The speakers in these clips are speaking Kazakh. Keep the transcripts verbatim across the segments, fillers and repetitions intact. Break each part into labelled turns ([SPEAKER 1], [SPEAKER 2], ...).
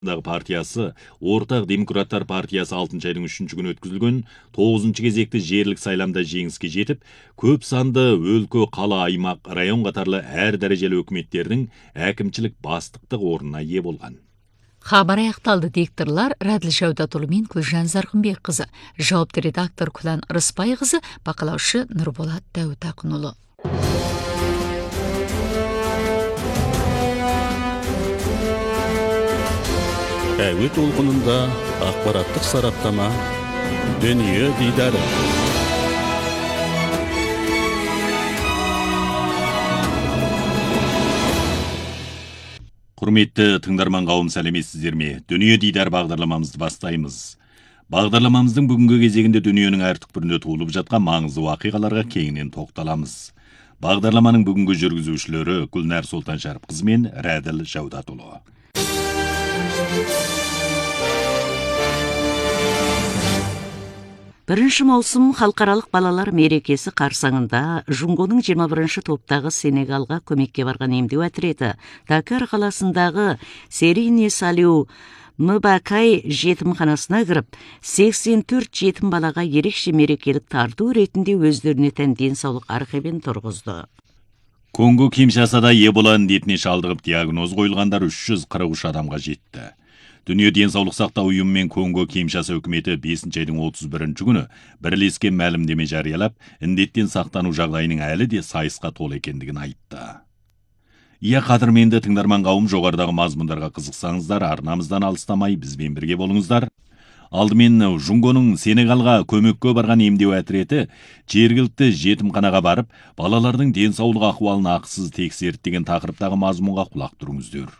[SPEAKER 1] партиясы Ортақ Демократтар партиясы алтыншы айдың үшінші күні өткізілген тоғызыншы кезекті жерлік сайламда жеңіске жетіп, көп санды өлкө, қала, аймақ, район қатарлы әр дәрежелі өкіметтердің әкімшілік бастықтық орнына ие болған.
[SPEAKER 2] Хабар аяқталды. Дикторлар Радил Жаудатұлы мен Күлжан Зарқынбек қызы, жауапты редактор Күлән Рыспай қызы, бақылаушы Нұрболат Дәуітақынұлы.
[SPEAKER 3] Әуе толқынында ақпараттық сараптама, дүние дидары.
[SPEAKER 1] Құрметті тыңдарман қауым, сәлеметсіздер ме? Дүние дидар бағдарламамызды бастаймыз. Бағдарламамыздың бүгінгі кезегінде дүниенің әр түкпірінде туылып жатқан маңызды уақиғаларға кеңінен тоқталамыз. Бағдарламаның бүгінгі жүргізушілері Гүлнәр Сұлтаншәріпқызы мен Радил Жаудатұлы.
[SPEAKER 4] Бірінші маусым халықаралық балалар мерекесі қарсаңында Жунгоның жиырма бірінші топтағы Сенегалға көмекке барған емдеу отряды Дакар қаласындағы Серине Салиу Мбакай жетімханасына кіріп, сексен төрт жетім балаға ерекше мерекелік тарту ретінде өздеріне тән денсаулық архивін тұрғызды.
[SPEAKER 1] Конго Киншасада Эбола індетіне шалдығып диагноз қойылғандар үш жүз қырық үш адамға жетті. Дүние денсаулық сақтау ұйымы мен Конго Киншаса үкіметі бесінші айдың отыз бірінші күні бірлескен мәлімдеме жариялап, індеттен сақтану жағдайының әлі де сайысқа толы екендігін айтты. Иә, қадірменді тыңдарман қауым, жоғарыдағы мазмұндарға қызықсаңыздар, арнамыздан алыстамай бізбен бірге болыңыздар. Алдымен Жунгоның Сенегалға көмекке барған емдеу отряды жергілікті жетімханаға барып, балалардың денсаулық ахуалын ақысыз тексерді деген тақырыптағы мазмұнға құлақ тұрыңыздар.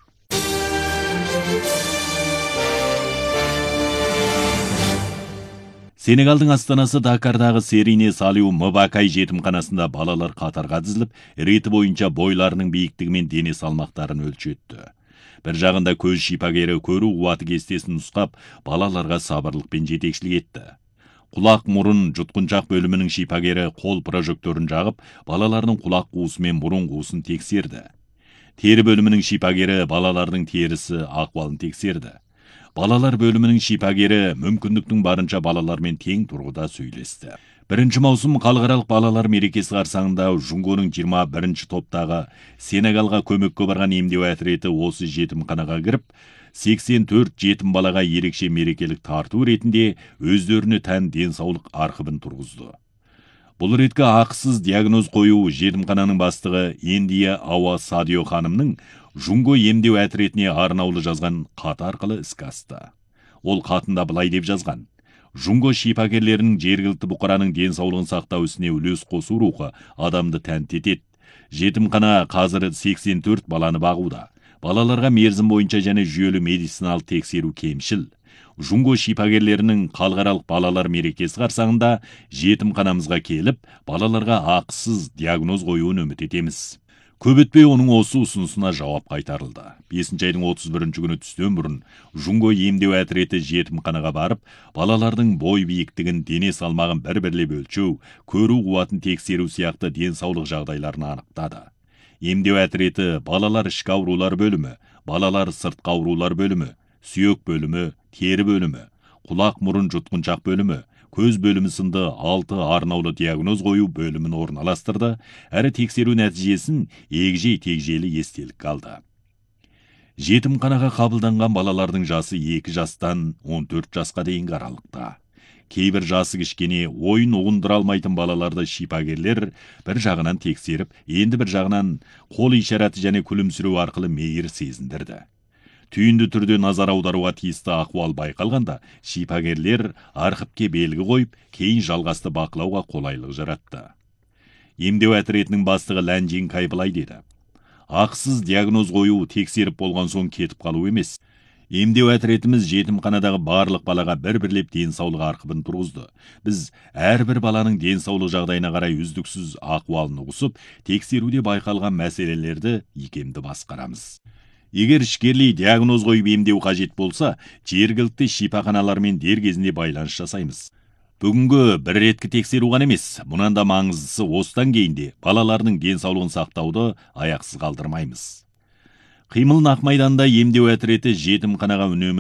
[SPEAKER 1] Сенегалдың астанасы Дакардағы Серине Салиу Мбакай жетімханасында балалар қатарға тізіліп, реті бойынша бойларының биіктігі мен дене салмақтарын өлшетті. Бір жағында көз шипагері көру қуаты кестесін нұсқап, балаларға сабырлықпен жетекшілік етті. Құлақ, мұрын, жұтқыншақ бөлімінің шипагері қол прожекторын жағып, балалардың құлақ қуысы мен мұрын қуысын тексерді. Тері бөлімінің шипагері балалардың терісі ахуалын тексерді. Балалар бөлімінің шипагері мүмкіндіктің барынша балалармен тең тұрғыда сөйлесті. Бірінші маусым халықаралық балалар мерекесі қарсаңында Жунгоның жиырма бірінші топтағы Сенегалға көмекке барған емдеу отряды осы жетімханаға кіріп, сексен төрт жетім балаға ерекше мерекелік тарту ретінде өздеріне тән денсаулық архивін тұрғызды. Бұл ретке ақысыз диагноз қою жетімхананың бастығы Индия Ауа Садио ханымның Жунго емдеу отрядіне арнаулы жазған хаты арқылы іске асты. Ол хатында былай деп жазған: Жунго шипагерлерінің жергілікті бұқараның денсаулығын сақтау ісіне үлес қосу рухы адамды тәнті етеді. Жетімхана қазір сексен төрт баланы бағуда. Балаларға мерзім бойынша және жүйелі медициналық тексеру кемшіл. Жунго шипагерлерінің халықаралық балалар мерекесі қарсаңында жетімханамызға келіп, балаларға ақысыз диагноз қоюын үміт етеміз. Көп өтпей оның осы ұсынысына жауап қайтарылды. бесінші айдың отыз бірінші күні түстен бұрын Жунго емдеу отряды жетімханаға барып, балалардың бой биіктігін, дене салмағын бір-бірлеп өлшеу, көру қуатын тексеру сияқты денсаулық жағдайларын анықтады. Емдеу отряды балалар ішкі аурулар бөлімі, балалар сыртқы аурулар бөлімі, сүйек бөлімі, тері бөлімі, құлақ, мұрын, жұтқыншақ бөлімі, көз бөлімі сынды алты арнаулы диагноз қою бөлімін орналастырды, әрі тексеру нәтижесін егжей-тегжейлі естелік қалды. Жетімханаға қабылданған балалардың жасы екі жастан он төрт жасқа дейінгі аралықта. Кейбір жасы кішкене ойын ұғындыра алмайтын балаларды шипагерлер бір жағынан тексеріп, енді бір жағынан қол ишараты және күлімсіреу арқылы мейір сезіндірді. Түйінді түрде назар аударуға тиісті ахуал байқалғанда, шипагерлер архивке белгі қойып, кейін жалғасты бақылауға қолайлық жаратты. Емдеу отрядының бастығы Ләнжин Кай былай деді: ақысыз диагноз қою тексеріп болған соң кетіп қалу емес. Емдеу отрядымыз жетімханадағы барлық балаға бір-бірлеп денсаулық архивін тұрғызды. Біз әрбір баланың денсаулық жағдайына қарай үздіксіз ахуалын ұғысып, тексеруде байқалған мәселелерді икемді басқарамыз. Егер ішкерлей диагноз қойып емдеу қажет болса, жергілікті шипаханалармен дер кезінде байланыс жасаймыз. Бүгінгі бір реткі тексеру ғана емес, мұнан да маңыздысы осыдан кейін де балалардың денсаулығын сақтауды аяқсыз қалдырмаймыз. Қимыл Ақ майданда емдеу әтіреті жетімханаға үнемі